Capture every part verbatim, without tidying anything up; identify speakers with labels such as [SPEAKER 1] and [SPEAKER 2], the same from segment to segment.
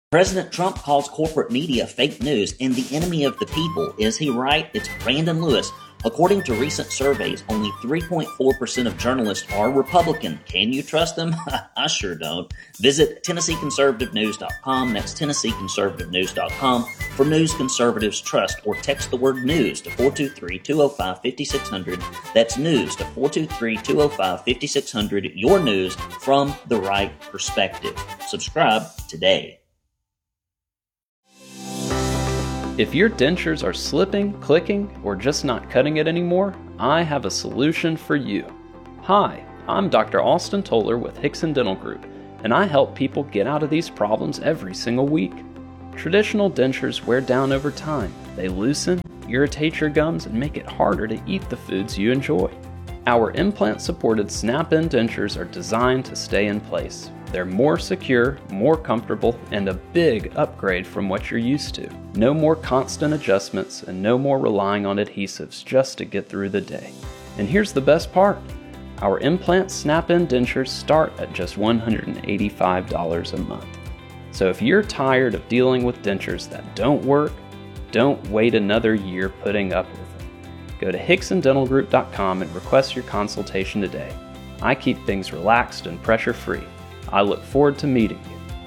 [SPEAKER 1] President Trump calls corporate media fake news and the enemy of the people. Is he right? It's Brandon Lewis. According to recent surveys, only three point four percent of journalists are Republican. Can you trust them? I sure don't. Visit Tennessee Conservative News dot com. That's Tennessee Conservative News dot com for news conservatives trust, or text the word news to four two three, two oh five, five six zero zero. That's news to four two three, two oh five, five six zero zero. Your news from the right perspective. Subscribe today.
[SPEAKER 2] If your dentures are slipping, clicking, or just not cutting it anymore, I have a solution for you. Hi, I'm Doctor Austin Toller with Hickson Dental Group, and I help people get out of these problems every single week. Traditional dentures wear down over time. They loosen, irritate your gums, and make it harder to eat the foods you enjoy. Our implant-supported snap-in dentures are designed to stay in place. They're more secure, more comfortable, and a big upgrade from what you're used to. No more constant adjustments and no more relying on adhesives just to get through the day. And here's the best part. Our implant snap-in dentures start at just one hundred eighty-five dollars a month. So if you're tired of dealing with dentures that don't work, don't wait another year putting up with them. Go to Hickson Dental Group dot com and request your consultation today. I keep things relaxed and pressure-free. I look forward to meeting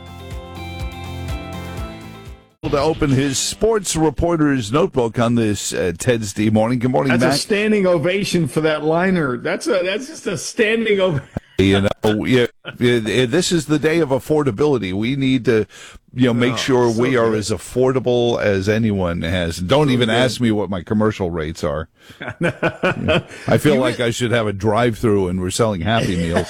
[SPEAKER 2] you.
[SPEAKER 3] To open his sports reporter's notebook on this uh, Wednesday morning. Good morning,
[SPEAKER 4] That's
[SPEAKER 3] Mac.
[SPEAKER 4] a standing ovation for that liner. That's a that's just a standing ovation.
[SPEAKER 3] You know, yeah, yeah, this is the day of affordability. We need to, you know, make
[SPEAKER 4] Oh,
[SPEAKER 3] sure
[SPEAKER 4] so
[SPEAKER 3] we are
[SPEAKER 4] good.
[SPEAKER 3] as affordable as anyone has. Don't
[SPEAKER 4] So
[SPEAKER 3] even
[SPEAKER 4] good.
[SPEAKER 3] ask me what my commercial rates are. Yeah. I feel like I should have a drive-through and we're selling Happy Meals.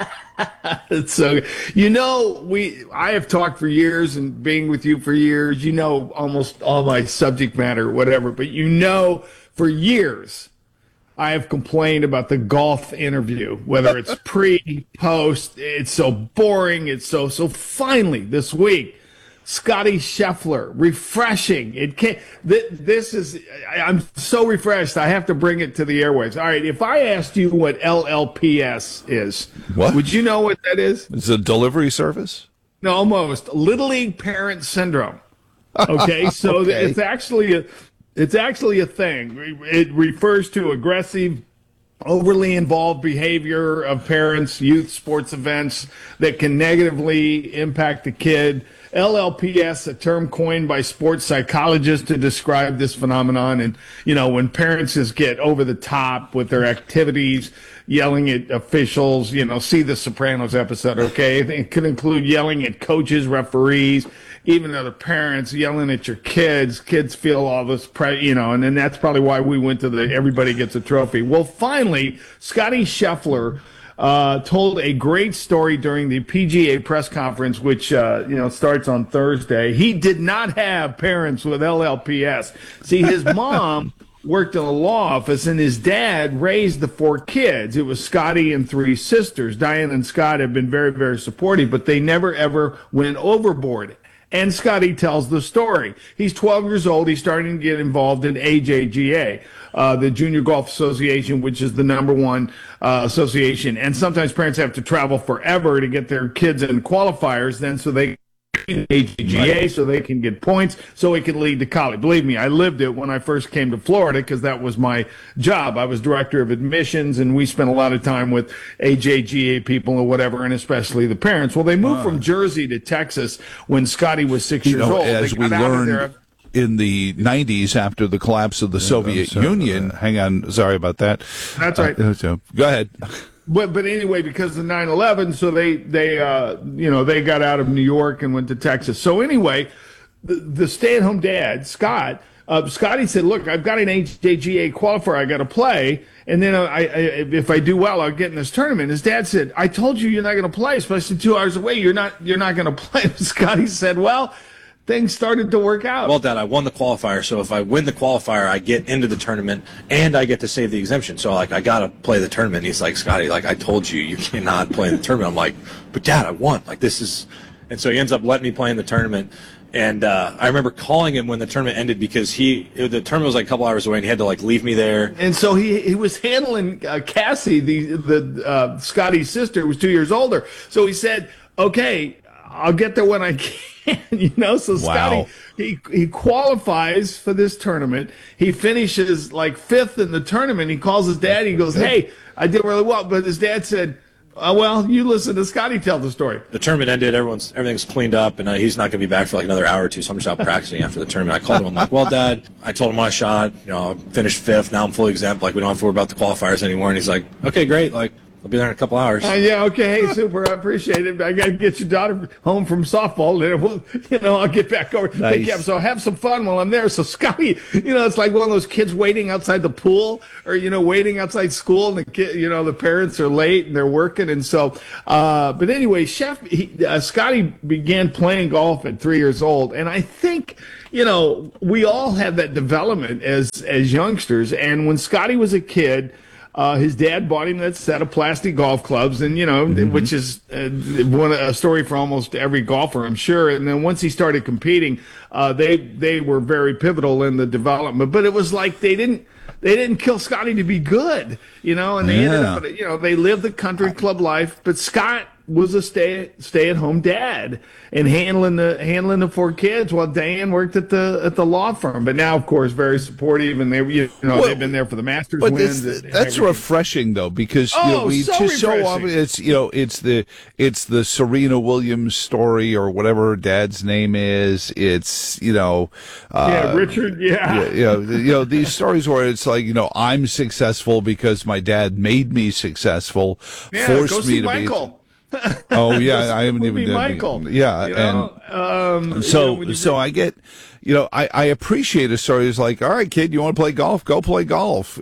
[SPEAKER 4] So, you know, we I have talked for years and being with you for years. You know almost all my subject matter, whatever. But you know, for years, I have complained about the golf interview, whether it's pre, post. It's so boring. It's so so. Finally, this week, Scotty Scheffler, refreshing. It can't. Th- this is. I, I'm so refreshed. I have to bring it to the airwaves. All right. If I asked you what L L P S is,
[SPEAKER 3] What?
[SPEAKER 4] would you know what that is?
[SPEAKER 3] It's a delivery service?
[SPEAKER 4] No, almost. Little League Parent Syndrome. Okay, so
[SPEAKER 3] Okay.
[SPEAKER 4] it's actually a, it's actually a thing. It refers to aggressive, overly involved behavior of parents, youth sports events that can negatively impact the kid. L L P S, a term coined by sports psychologists to describe this phenomenon. And, you know, when parents just get over the top with their activities, yelling at officials, you know, see the Sopranos episode, okay? It could include yelling at coaches, referees, even other parents, yelling at your kids. Kids feel all this, pre- you know, and then that's probably why we went to the everybody gets a trophy. Well, finally, Scotty Scheffler uh, told a great story during the P G A press conference, which, uh, you know, starts on Thursday. He did not have parents with L L P S. See, his mom worked in a law office, and his dad raised the four kids. It was Scotty and three sisters. Diane and Scott have been very, very supportive, but they never, ever went overboard. And Scotty tells the story. He's twelve years old. He's starting to get involved in A J G A, uh, the Junior Golf Association, which is the number one uh, association. And sometimes parents have to travel forever to get their kids in qualifiers then so they A J G A so they can get points so it can lead to college. Believe me, I lived it when I first came to Florida because that was my job. I was director of admissions, and we spent a lot of time with A J G A people and whatever, and especially the parents. Well, they moved from Jersey to Texas when Scotty was six
[SPEAKER 3] You
[SPEAKER 4] years
[SPEAKER 3] know,
[SPEAKER 4] old.
[SPEAKER 3] as
[SPEAKER 4] They
[SPEAKER 3] we
[SPEAKER 4] got out of
[SPEAKER 3] learned
[SPEAKER 4] there-
[SPEAKER 3] in the nineties after the collapse of the Soviet
[SPEAKER 5] sorry about
[SPEAKER 3] Union.
[SPEAKER 5] that.
[SPEAKER 3] Hang on. Sorry about that.
[SPEAKER 4] That's right.
[SPEAKER 3] Uh, so, go ahead.
[SPEAKER 4] But but anyway, because of nine eleven, so they they uh you know they got out of New York and went to Texas. So anyway, the, the stay-at-home dad Scott, uh, Scotty said, "Look, I've got an A J G A qualifier I got to play, and then I, I if I do well, I'll get in this tournament." His dad said, "I told you you're not going to play, especially two hours away. You're not you're not going to play." Scotty said, "Well." Things started to work out.
[SPEAKER 5] Well, Dad, I won the qualifier, so if I win the qualifier, I get into the tournament, and I get to save the exemption. So, like, I got to play the tournament. And he's like, Scotty, like, I told you, you cannot play in the tournament. I'm like, but, Dad, I won. Like, this is – and so he ends up letting me play in the tournament. And uh, I remember calling him when the tournament ended because he – the tournament was, like, a couple hours away, and he had to, like, leave me there.
[SPEAKER 4] And so he he was handling uh, Cassie, the, the uh, Scotty's sister, who was two years older. So he said, okay – I'll get there when I can, you know. So Scotty,
[SPEAKER 3] Wow.
[SPEAKER 4] he he qualifies for this tournament. He finishes like fifth in the tournament. He calls his dad. He goes, "Hey, I did really well," but his dad said, Uh, well, you listen to Scotty tell the story.
[SPEAKER 5] The tournament ended. Everyone's everything's cleaned up, and uh, he's not going to be back for like another hour or two. So I'm just out practicing after the tournament. I called him. I'm like, "Well, Dad, I told him I shot. You know, I finished fifth. Now I'm fully exempt. Like we don't have to worry about the qualifiers anymore." And he's like, "Okay, great. Like I'll be there in a couple hours."
[SPEAKER 4] Uh, yeah, okay, hey, super. I appreciate it. I got to get your daughter home from softball, and we'll, you know, I'll get back over.
[SPEAKER 3] Nice.
[SPEAKER 4] Pick you up. So have some fun while I'm there. So Scotty, you know, it's like one of those kids waiting outside the pool, or you know, waiting outside school, and the kid, you know, the parents are late and they're working, and so. Uh, but anyway, Chef he, uh, Scotty began playing golf at three years old, and I think. You know, we all have that development as as youngsters, and when Scotty was a kid. Uh, his dad bought him that set of plastic golf clubs, and you know, mm-hmm. which is uh, one a story for almost every golfer, I'm sure. And then once he started competing, uh, they they were very pivotal in the development. But it was like they didn't they didn't kill Scotty to be good, you know. And they
[SPEAKER 3] yeah.
[SPEAKER 4] ended up, you know, they lived the country club life. But Scott was a stay stay at home dad and handling the handling the four kids while Dan worked at the at the law firm. But now, of course, very supportive, and they you know
[SPEAKER 3] well,
[SPEAKER 4] they've been there for the Masters
[SPEAKER 3] but
[SPEAKER 4] wins.
[SPEAKER 3] this,
[SPEAKER 4] and
[SPEAKER 3] that's
[SPEAKER 4] everything.
[SPEAKER 3] refreshing though, because you know,
[SPEAKER 4] Oh,
[SPEAKER 3] we
[SPEAKER 4] so
[SPEAKER 3] just so
[SPEAKER 4] refreshing.
[SPEAKER 3] often it's you know it's the it's the Serena Williams story or whatever her dad's name is. It's you know uh,
[SPEAKER 4] yeah, Richard. Yeah,
[SPEAKER 3] yeah, you know, you know these stories where it's like you know I'm successful because my dad made me successful,
[SPEAKER 4] yeah,
[SPEAKER 3] forced
[SPEAKER 4] go
[SPEAKER 3] me
[SPEAKER 4] see
[SPEAKER 3] to
[SPEAKER 4] Michael.
[SPEAKER 3] be. Oh yeah, I haven't even
[SPEAKER 4] Movie
[SPEAKER 3] done
[SPEAKER 4] Michael.
[SPEAKER 3] Yeah,
[SPEAKER 4] you know?
[SPEAKER 3] and
[SPEAKER 4] um,
[SPEAKER 3] so
[SPEAKER 4] you know, when you
[SPEAKER 3] so
[SPEAKER 4] read-
[SPEAKER 3] I get, you know, I, I appreciate a story. It's like, all right, kid, you want to play golf? Go play golf,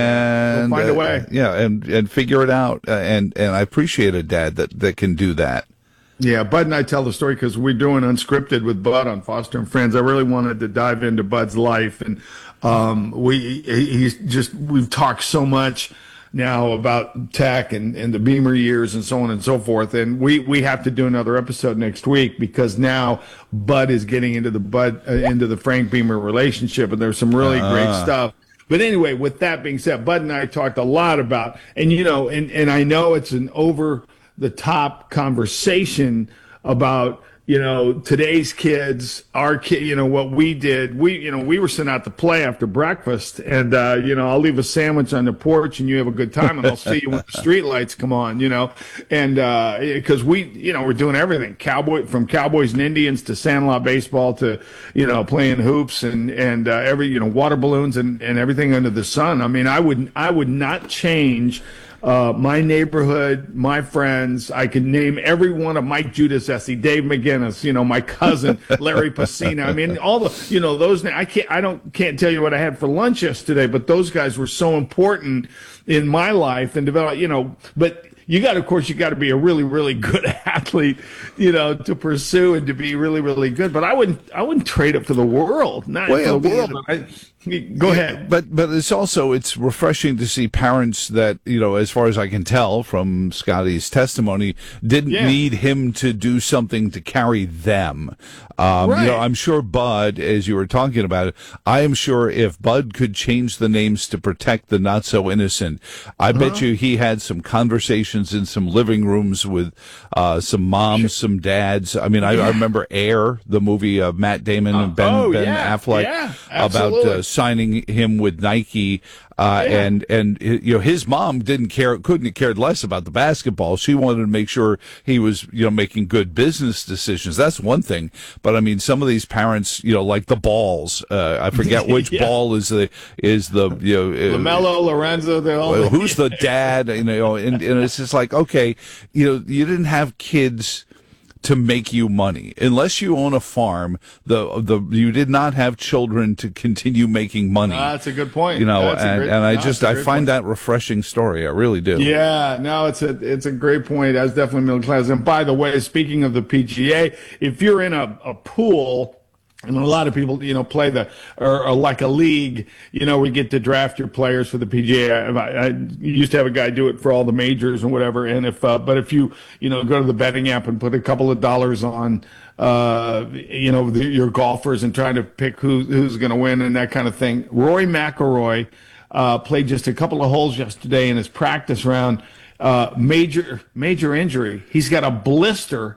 [SPEAKER 3] and
[SPEAKER 4] Go find a
[SPEAKER 3] uh,
[SPEAKER 4] way.
[SPEAKER 3] yeah, and and figure it out. Uh, and and I appreciate a dad that that can do that.
[SPEAKER 4] Yeah, Bud and I tell the story because we're doing Unscripted with Bud on Foster and Friends. I really wanted to dive into Bud's life, and um, we he's just we've talked so much now about tech and, and the Beamer years and so on and so forth. And we, we have to do another episode next week because now Bud is getting into the Bud uh, into the Frank Beamer relationship, and there's some really
[SPEAKER 3] Ah.
[SPEAKER 4] great stuff. But anyway, with that being said, Bud and I talked a lot about, and you know, and, and I know it's an over the top conversation about, you know, today's kids, our kid, you know, what we did. We, you know, we were sent out to play after breakfast, and, uh, you know, I'll leave a sandwich on the porch and you have a good time, and I'll see you when the street lights come on, you know, and, uh, because we, you know, we're doing everything, cowboy, from Cowboys and Indians to Sandlot baseball to, you know, playing hoops and, and, uh, every, you know, water balloons and, and everything under the sun. I mean, I would, I would not change Uh, my neighborhood, my friends. I could name every one of Mike Giudice, Dave McGinnis, you know, my cousin Larry Pacino. I mean, all the, you know, those. I can't, I don't, can't tell you what I had for lunch yesterday, but those guys were so important in my life and develop, you know. But you got, of course, you got to be a really, really good athlete, you know, to pursue and to be really, really good. But I wouldn't, I wouldn't trade it for the world, not
[SPEAKER 3] Well,
[SPEAKER 4] for the
[SPEAKER 3] yeah,
[SPEAKER 4] world. I, go ahead.
[SPEAKER 3] But but it's also it's refreshing to see parents that, you know, as far as I can tell from Scotty's testimony, didn't
[SPEAKER 4] Yeah.
[SPEAKER 3] need him to do something to carry them. Um,
[SPEAKER 4] Right.
[SPEAKER 3] You know, I'm sure Bud, as you were talking about it, I am sure if Bud could change the names to protect the not so innocent, I
[SPEAKER 4] Uh-huh.
[SPEAKER 3] bet you he had some conversations in some living rooms with uh, some moms, some dads. I mean, I, I remember Air, the movie of Matt Damon and Ben,
[SPEAKER 4] oh,
[SPEAKER 3] ben
[SPEAKER 4] yeah,
[SPEAKER 3] Affleck
[SPEAKER 4] yeah,
[SPEAKER 3] about
[SPEAKER 4] absolutely.
[SPEAKER 3] uh, signing him with Nike. Uh,
[SPEAKER 4] Yeah.
[SPEAKER 3] and, and, you know, his mom didn't care, couldn't have cared less about the basketball. She wanted to make sure he was, you know, making good business decisions. That's one thing. But I mean, some of these parents, you know, like the balls, uh, I forget which
[SPEAKER 4] Yeah.
[SPEAKER 3] ball is the, is the, you know, uh,
[SPEAKER 4] LaMelo, Lorenzo, they're all.
[SPEAKER 3] well, who's the dad? You know, and, and it's just like, okay, you know, you didn't have kids to make you money. Unless you own a farm, the the you did not have children to continue making money.
[SPEAKER 4] Ah, that's a good point.
[SPEAKER 3] You know,
[SPEAKER 4] That's a
[SPEAKER 3] and,
[SPEAKER 4] great-
[SPEAKER 3] and I
[SPEAKER 4] no,
[SPEAKER 3] just
[SPEAKER 4] that's a
[SPEAKER 3] I
[SPEAKER 4] great
[SPEAKER 3] find
[SPEAKER 4] point.
[SPEAKER 3] that refreshing story. I really do.
[SPEAKER 4] Yeah, no, it's a it's a great point. That's definitely middle class. And by the way, speaking of the P G A, if you're in a, a pool, and a lot of people, you know, play the or, or like a league, you know, we get to draft your players for the P G A. I, I used to have a guy do it for all the majors and whatever. And if, uh, but if you, you know, go to the betting app and put a couple of dollars on, uh, you know, the, your golfers and trying to pick who who's going to win and that kind of thing. Rory McIlroy uh, played just a couple of holes yesterday in his practice round. Uh, major major injury. He's got a blister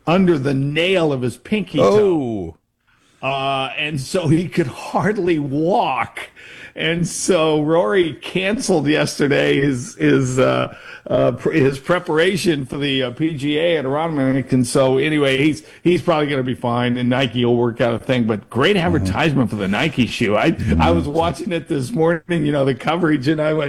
[SPEAKER 4] under the nail of his pinky toe.
[SPEAKER 3] Oh.
[SPEAKER 4] Uh, and so he could hardly walk. And so Rory canceled yesterday his his uh, uh, pr- his preparation for the uh, P G A at Aronimink. And so anyway, he's he's probably going to be fine, and Nike will work out a thing. But great advertisement mm-hmm. for the Nike shoe. I mm-hmm. I was watching it this morning, you know, the coverage, and I went,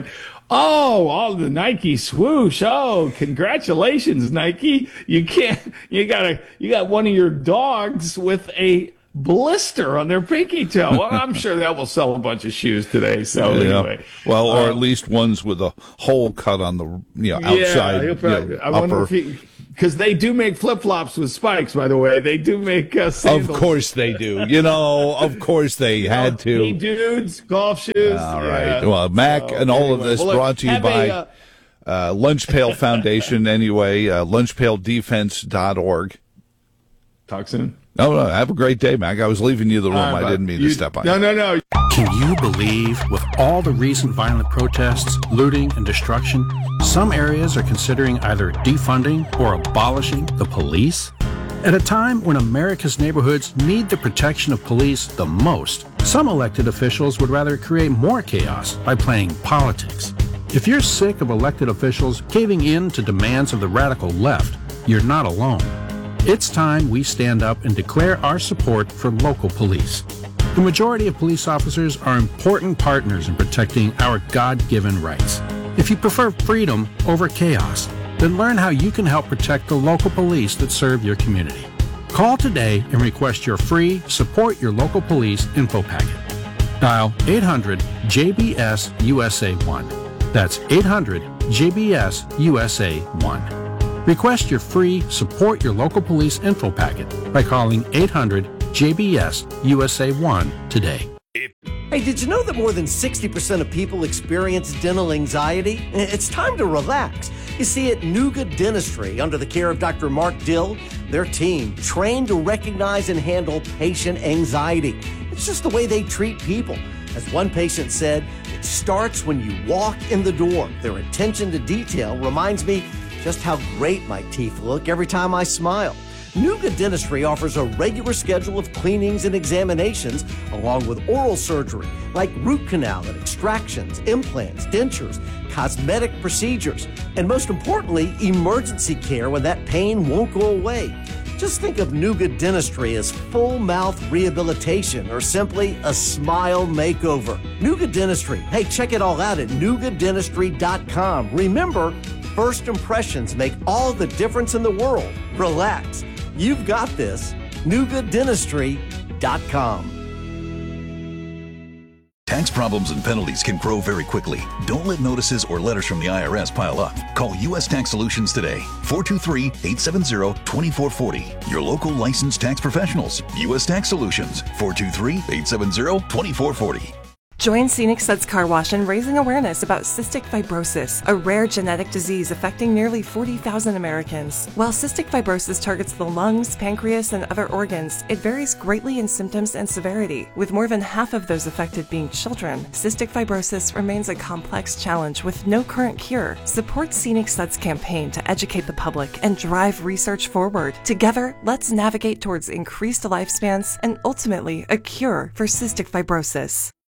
[SPEAKER 4] oh, all the Nike swoosh. Oh, congratulations, Nike. You can't, you got a, you got one of your dogs with a blister on their pinky toe. Well, I'm sure that will sell a bunch of shoes today. So
[SPEAKER 3] yeah.
[SPEAKER 4] anyway.
[SPEAKER 3] Well, or
[SPEAKER 4] uh,
[SPEAKER 3] at least ones with a hole cut on the, you know, outside,
[SPEAKER 4] yeah, probably,
[SPEAKER 3] you know,
[SPEAKER 4] I wonder
[SPEAKER 3] upper.
[SPEAKER 4] if he, because they do make flip-flops with spikes, by the way. They do make uh, sandals.
[SPEAKER 3] Of course they do. You know, of course they had to.
[SPEAKER 4] Hey, dudes, golf shoes.
[SPEAKER 3] All
[SPEAKER 4] yeah.
[SPEAKER 3] right. Well, Mac
[SPEAKER 4] So,
[SPEAKER 3] and all
[SPEAKER 4] anyway,
[SPEAKER 3] of this
[SPEAKER 4] well, look,
[SPEAKER 3] brought to you
[SPEAKER 4] have
[SPEAKER 3] by
[SPEAKER 4] a, uh,
[SPEAKER 3] uh, Lunch Pail Foundation anyway, uh, lunch pail defense dot org.
[SPEAKER 4] Talk soon.
[SPEAKER 3] No, no, have a great day, Mac. I was leaving you the room.
[SPEAKER 4] Right,
[SPEAKER 3] I didn't mean
[SPEAKER 4] you,
[SPEAKER 3] to step on
[SPEAKER 4] no,
[SPEAKER 3] you.
[SPEAKER 4] No, no, no.
[SPEAKER 6] Can you believe, with all the recent violent protests, looting, and destruction, some areas are considering either defunding or abolishing the police? At a time when America's neighborhoods need the protection of police the most, some elected officials would rather create more chaos by playing politics. If you're sick of elected officials caving in to demands of the radical left, you're not alone. It's time we stand up and declare our support for local police. The majority of police officers are important partners in protecting our God-given rights. If you prefer freedom over chaos, then learn how you can help protect the local police that serve your community. Call today and request your free Support Your Local Police info packet. Dial eight hundred J B S U S A one. That's eight hundred J B S U S A one. Request your free Support Your Local Police info packet by calling eight hundred J B S U S A one today.
[SPEAKER 7] Hey, did you know that more than sixty percent of people experience dental anxiety? It's time to relax. You see, at Nuga Dentistry, under the care of Doctor Mark Dill, their team trained to recognize and handle patient anxiety. It's just the way they treat people. As one patient said, it starts when you walk in the door. Their attention to detail reminds me just how great my teeth look every time I smile. Nuga Dentistry offers a regular schedule of cleanings and examinations, along with oral surgery, like root canal and extractions, implants, dentures, cosmetic procedures, and most importantly, emergency care when that pain won't go away. Just think of Nuga Dentistry as full mouth rehabilitation or simply a smile makeover. Nuga Dentistry. Hey, check it all out at nuga dentistry dot com. Remember, first impressions make all the difference in the world. Relax. You've got this. nuga dentistry dot com.
[SPEAKER 8] Tax problems and penalties can grow very quickly. Don't let notices or letters from the I R S pile up. Call U S Tax Solutions today. four two three, eight seven zero, two four four zero. Your local licensed tax professionals. U S Tax Solutions. four two three, eight seven zero, two four four zero.
[SPEAKER 9] Join Scenic Suds Car Wash in raising awareness about cystic fibrosis, a rare genetic disease affecting nearly forty thousand Americans. While cystic fibrosis targets the lungs, pancreas, and other organs, it varies greatly in symptoms and severity. With more than half of those affected being children, cystic fibrosis remains a complex challenge with no current cure. Support Scenic Suds' campaign to educate the public and drive research forward. Together, let's navigate towards increased lifespans and ultimately a cure for cystic fibrosis.